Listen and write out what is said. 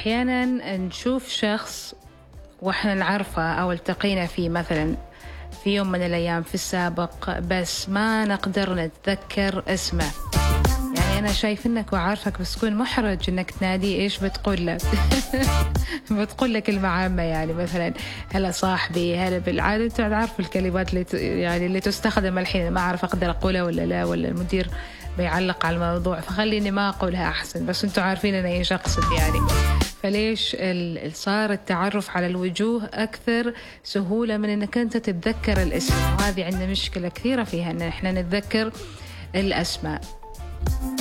أحيانا نشوف شخص وإحنا نعرفه أو التقينا فيه مثلا في يوم من الأيام في السابق، بس ما نقدر نتذكر اسمه. يعني أنا شايف إنك وعارفك، بس تكون محرج إنك تناديه. إيش بتقول لك؟ بتقول لك كلمة عامة، يعني مثلا هلا صاحبي، هلا. بالعادة تعرف الكلمات اللي يعني اللي تستخدم الحين، ما أعرف أقدر أقولها ولا لا، ولا المدير بيعلق على الموضوع، فخليني ما أقولها أحسن. بس أنتوا عارفين أنا إيش أقصد يعني. فليش صار التعرف على الوجوه أكثر سهولة من إنك أنت تتذكر الاسم؟ وهذه عندنا مشكلة كثيرة فيها، إن إحنا نتذكر الأسماء.